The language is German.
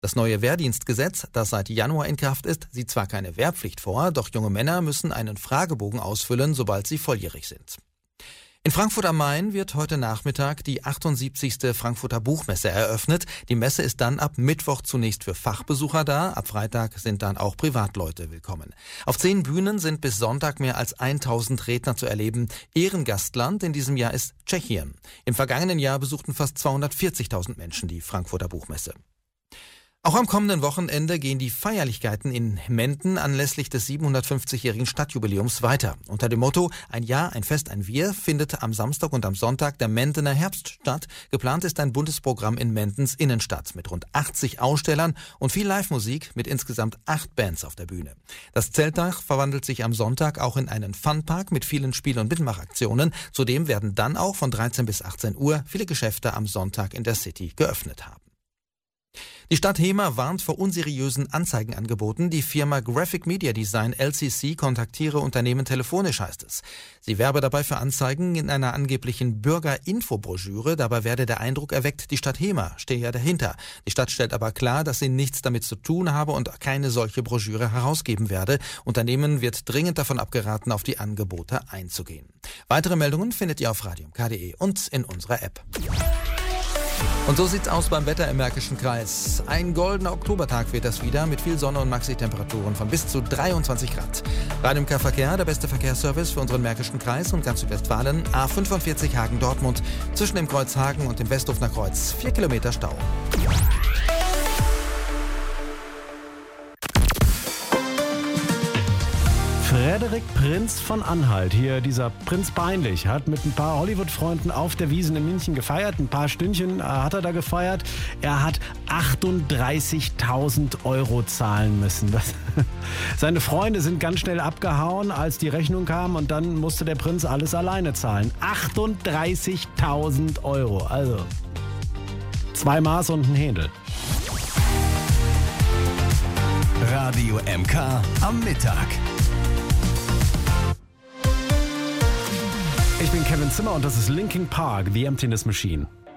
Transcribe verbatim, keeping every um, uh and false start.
Das neue Wehrdienstgesetz, das seit Januar in Kraft ist, sieht zwar keine Wehrpflicht vor, doch junge Männer müssen einen Fragebogen ausfüllen, sobald sie volljährig sind. In Frankfurt am Main wird heute Nachmittag die achtundsiebzigste Frankfurter Buchmesse eröffnet. Die Messe ist dann ab Mittwoch zunächst für Fachbesucher da. Ab Freitag sind dann auch Privatleute willkommen. Auf zehn Bühnen sind bis Sonntag mehr als tausend Redner zu erleben. Ehrengastland in diesem Jahr ist Tschechien. Im vergangenen Jahr besuchten fast zweihundertvierzigtausend Menschen die Frankfurter Buchmesse. Auch am kommenden Wochenende gehen die Feierlichkeiten in Menden anlässlich des siebenhundertfünfzigjährigen Stadtjubiläums weiter. Unter dem Motto "Ein Jahr, ein Fest, ein Wir" findet am Samstag und am Sonntag der Mendener Herbst statt. Geplant ist ein buntes Programm in Mendens Innenstadt mit rund achtzig Ausstellern und viel Live-Musik mit insgesamt acht Bands auf der Bühne. Das Zeltdach verwandelt sich am Sonntag auch in einen Funpark mit vielen Spiel- und Mitmachaktionen. Zudem werden dann auch von dreizehn bis achtzehn Uhr viele Geschäfte am Sonntag in der City geöffnet haben. Die Stadt Hemer warnt vor unseriösen Anzeigenangeboten. Die Firma Graphic Media Design L C C kontaktiere Unternehmen telefonisch, heißt es. Sie werbe dabei für Anzeigen in einer angeblichen Bürgerinfobroschüre. Dabei werde der Eindruck erweckt, die Stadt Hemer stehe ja dahinter. Die Stadt stellt aber klar, dass sie nichts damit zu tun habe und keine solche Broschüre herausgeben werde. Unternehmen wird dringend davon abgeraten, auf die Angebote einzugehen. Weitere Meldungen findet ihr auf radium punkt de und in unserer App. Und so sieht's aus beim Wetter im Märkischen Kreis. Ein goldener Oktobertag wird das wieder mit viel Sonne und Maxi-Temperaturen von bis zu dreiundzwanzig Grad. Radium K Verkehr, der beste Verkehrsservice für unseren Märkischen Kreis und ganz Südwestfalen. A fünfundvierzig Hagen-Dortmund zwischen dem Kreuz Hagen und dem Westhofener Kreuz. Vier Kilometer Stau. Frederik Prinz von Anhalt, hier dieser Prinz Peinlich, hat mit ein paar Hollywood-Freunden auf der Wiesn in München gefeiert. Ein paar Stündchen hat er da gefeiert. Er hat achtunddreißigtausend Euro zahlen müssen. Das, seine Freunde sind ganz schnell abgehauen, als die Rechnung kam, und dann musste der Prinz alles alleine zahlen. achtunddreißigtausend Euro, also zwei Maß und ein Händel. Radio M K am Mittag. Ich bin Kevin Zimmer und das ist Linkin Park, The Emptiness Machine.